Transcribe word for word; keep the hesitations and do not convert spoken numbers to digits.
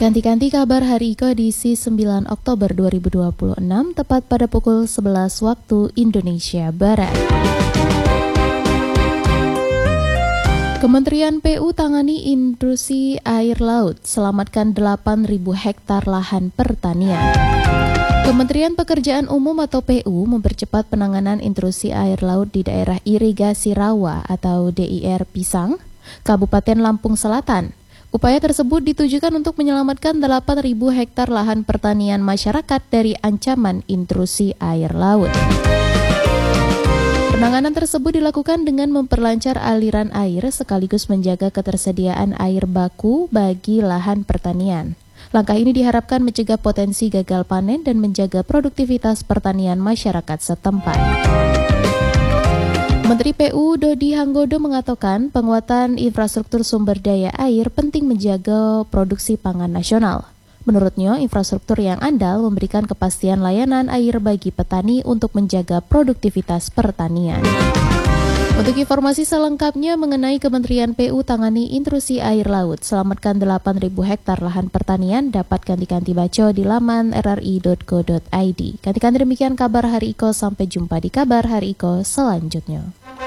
Ganti-ganti kabar Hari Iko edisi sembilan Oktober dua ribu dua puluh enam, tepat pada pukul sebelas waktu Indonesia Barat. Kementerian P U tangani intrusi air laut, selamatkan delapan ribu hektar lahan pertanian. Kementerian Pekerjaan Umum atau P U mempercepat penanganan intrusi air laut di daerah irigasi rawa atau D I R Pisang, Kabupaten Lampung Selatan. Upaya tersebut ditujukan untuk menyelamatkan delapan ribu hektar lahan pertanian masyarakat dari ancaman intrusi air laut. Penanganan tersebut dilakukan dengan memperlancar aliran air sekaligus menjaga ketersediaan air baku bagi lahan pertanian. Langkah ini diharapkan mencegah potensi gagal panen dan menjaga produktivitas pertanian masyarakat setempat. Menteri P U Dodi Hanggodo mengatakan penguatan infrastruktur sumber daya air penting menjaga produksi pangan nasional. Menurutnya, infrastruktur yang andal memberikan kepastian layanan air bagi petani untuk menjaga produktivitas pertanian. Untuk informasi selengkapnya mengenai Kementerian P U tangani intrusi air laut, selamatkan delapan ribu hektar lahan pertanian, dapat ganti-ganti baca di laman r r i dot co dot i d. Ganti-ganti demikian kabar Hari Iko, sampai jumpa di kabar Hari Iko selanjutnya.